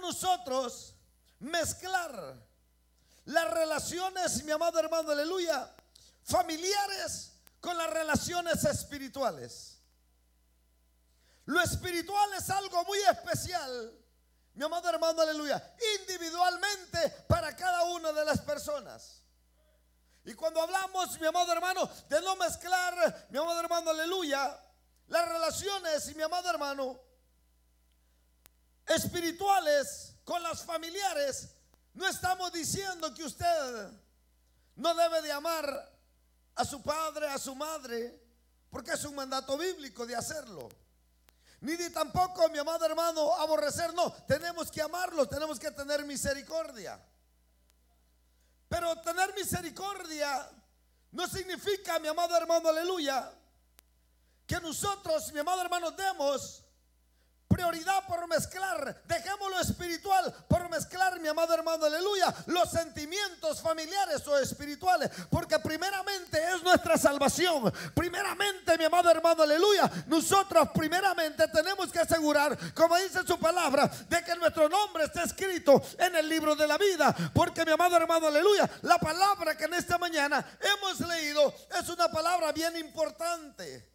nosotros mezclar las relaciones, mi amado hermano, aleluya, familiares con las relaciones espirituales? Lo espiritual es algo muy especial, mi amado hermano, aleluya, individualmente para cada una de las personas. Y cuando hablamos, mi amado hermano, de no mezclar, mi amado hermano, aleluya, las relaciones, y mi amado hermano, espirituales con las familiares, no estamos diciendo que usted no debe de amar a su padre, a su madre, porque es un mandato bíblico de hacerlo. Ni tampoco, mi amado hermano, aborrecer. No, tenemos que amarlos, tenemos que tener misericordia. Pero tener misericordia no significa, mi amado hermano, aleluya, que nosotros, mi amado hermano, demos prioridad por mezclar, dejemos lo espiritual por mezclar, mi amado hermano, aleluya, los sentimientos familiares o espirituales, porque primeramente es nuestra salvación. Primeramente, mi amado hermano, aleluya, nosotros primeramente tenemos que asegurar, como dice su palabra, de que nuestro nombre esté escrito en el libro de la vida, porque, mi amado hermano, aleluya, la palabra que en esta mañana hemos leído es una palabra bien importante.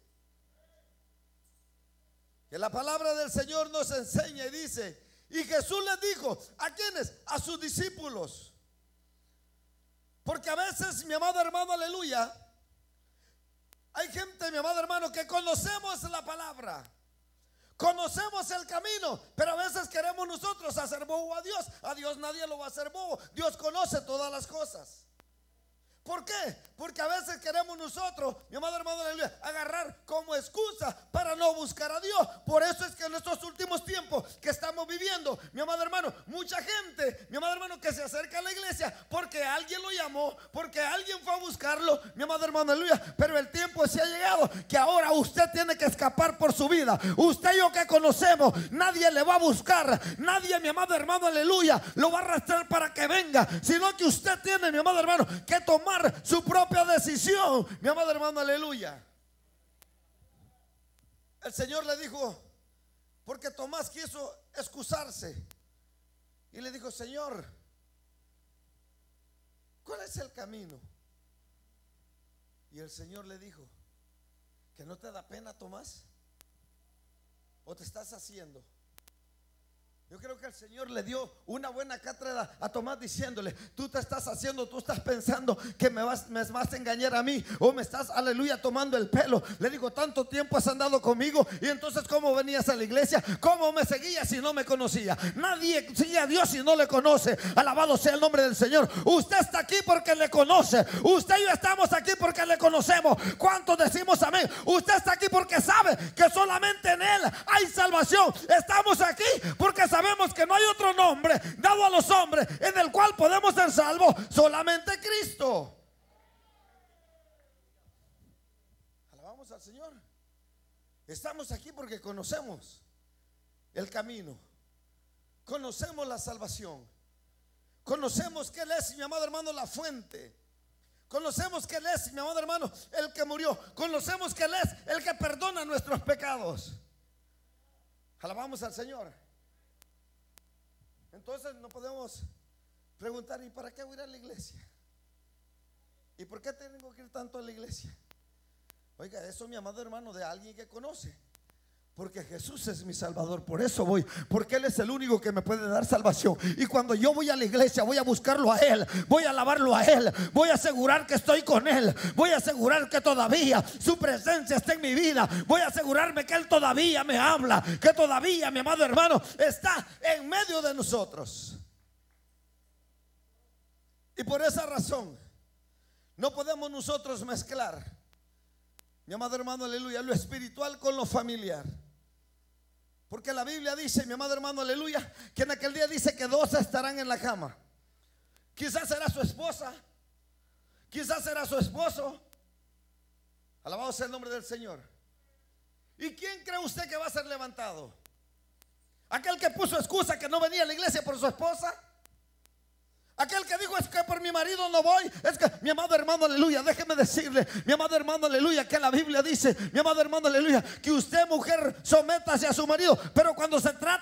Que la palabra del Señor nos enseña y dice, y Jesús les dijo, ¿a quiénes? A sus discípulos. Porque a veces, mi amado hermano, aleluya, hay gente, mi amado hermano, que conocemos la palabra, conocemos el camino, pero a veces queremos nosotros hacer bobo a Dios. A Dios nadie lo va a hacer bobo. Dios conoce todas las cosas. ¿Por qué? Porque a veces queremos nosotros, mi amado hermano, aleluya, agarrar como excusa para no buscar a Dios. Por eso es que en estos últimos tiempos que estamos viviendo, mi amado hermano, mucha gente, mi amado hermano, que se acerca a la iglesia porque alguien lo llamó, porque alguien fue a buscarlo, mi amado hermano, aleluya. Pero el tiempo se ha llegado que ahora usted tiene que escapar por su vida. Usted y yo que conocemos, nadie le va a buscar, nadie, mi amado hermano, aleluya, lo va a arrastrar para que venga, sino que usted tiene, mi amado hermano, que tomar su propia decisión, mi amado hermano, aleluya. El Señor le dijo, porque Tomás quiso excusarse y le dijo, Señor, ¿cuál es el camino? Y el Señor le dijo, ¿que no te da pena, Tomás? ¿O te estás haciendo? Yo creo que el Señor le dio una buena cátedra a Tomás diciéndole, tú te estás haciendo, tú estás pensando que me vas a engañar a mí, o me estás, aleluya, tomando el pelo. Le digo, tanto tiempo has andado conmigo, y entonces ¿cómo venías a la iglesia? ¿Cómo me seguías si no me conocía? Nadie sigue a Dios si no le conoce. Alabado sea el nombre del Señor. Usted está aquí porque le conoce. Usted y yo estamos aquí porque le conocemos. ¿Cuántos decimos amén? Usted está aquí porque sabe que solamente en Él hay salvación. Estamos aquí porque sabemos que no hay otro nombre dado a los hombres en el cual podemos ser salvos, solamente Cristo. Alabamos al Señor. Estamos aquí porque conocemos el camino, conocemos la salvación, conocemos que Él es, mi amado hermano, la fuente. Conocemos que Él es, mi amado hermano, el que murió. Conocemos que Él es el que perdona nuestros pecados. Alabamos al Señor. Entonces no podemos preguntar, ¿y para qué voy a ir a la iglesia? ¿Y por qué tengo que ir tanto a la iglesia? Oiga, eso, mi amado hermano, de alguien que conoce. Porque Jesús es mi Salvador, por eso voy, porque Él es el único que me puede dar salvación. Y cuando yo voy a la iglesia, voy a buscarlo a Él, voy a alabarlo a Él, voy a asegurar que estoy con Él, voy a asegurar que todavía su presencia está en mi vida, voy a asegurarme que Él todavía me habla, que todavía, mi amado hermano, está en medio de nosotros. Y por esa razón no podemos nosotros mezclar, mi amado hermano, aleluya, lo espiritual con lo familiar. Porque la Biblia dice, mi amado hermano, aleluya, que en aquel día dice que dos estarán en la cama. Quizás será su esposa, quizás será su esposo. Alabado sea el nombre del Señor. ¿Y quién cree usted que va a ser levantado? ¿Aquel que puso excusa que no venía a la iglesia por su esposa? Aquel que dijo, es que por mi marido no voy. Es que, mi amado hermano, aleluya, déjeme decirle, mi amado hermano, aleluya, que la Biblia dice, mi amado hermano, aleluya, que usted, mujer, sométase a su marido. Pero cuando se trata